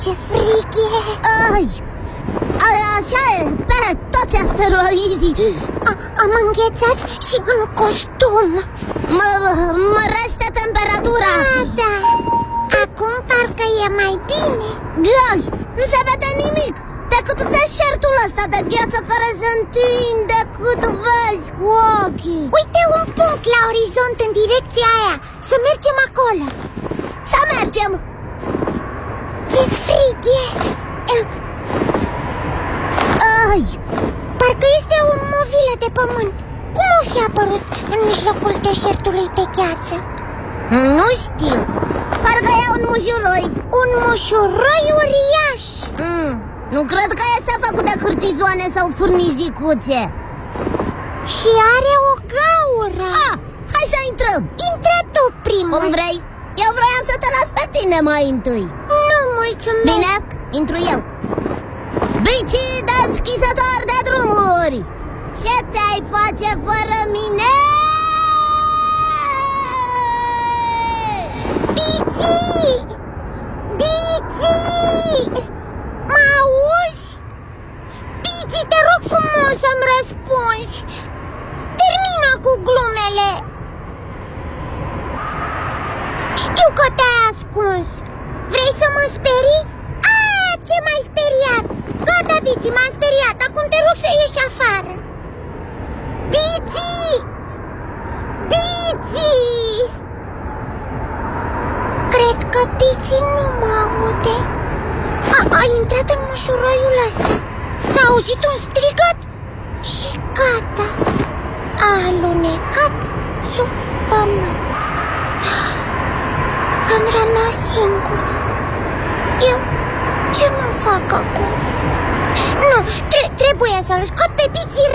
Ce frig e! Ai! Așa e, pe toți asteroizii. Am înghețat și în costum. Mărește temperatura. Da. Acum parcă e mai bine. Ai, nu se vede nimic decât deșertul ăsta de gheață care se întinde cât vezi cu ochii. Uite un punct la orizont în direcția aia. Să mergem acolo. Să mergem. Ce frig e! Ai! Parcă este o movilă de pământ. Cum o fi apărut în mijlocul deșertului de gheață? Nu știu. Parcă e un mușuroi. Un mușuroi uriaș. Nu cred că este făcut de hârtizoane sau furnizicuțe. Și are o gaură. Hai să intrăm. Intră tu primul. Cum vrei. Eu vroiam să te las pe tine mai întâi. Nu, mulțumesc. Bine, intru eu. Bicii deschizători de drumuri, ce te-ai face fără mine? Bici! Bici! Mă auzi? Bici, te rog frumos să-mi răspunzi. Termină cu glumele. Știu că te-ai ascuns. Vrei să mă sperii? Ce m-ai speriat? Gata, Bici, m-am speriat. Acum te rog să ieși afară. Bici! Bici! Cred că Bici nu mă aude. A intrat în mușuroiul ăsta. S-a auzit un strigăt și gata. A alunecat sub pământ. Am rămas singură. Ce mă fac acum? Nu, trebuie să-l scot pe Bici